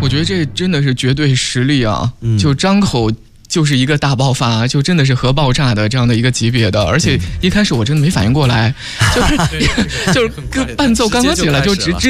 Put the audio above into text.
我觉得这真的是绝对实力啊，就张口就是一个大爆发，就真的是核爆炸的这样的一个级别的，而且一开始我真的没反应过来，就是伴奏刚刚起来就直